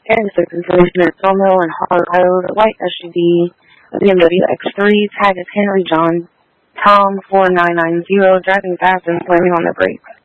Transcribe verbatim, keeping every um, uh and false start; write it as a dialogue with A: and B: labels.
A: Airstrip information at Sawmill and Hard Road, white S U V, a B M W X three, tag is Henry John, Tom four nine nine zero, driving fast and slamming on the brakes.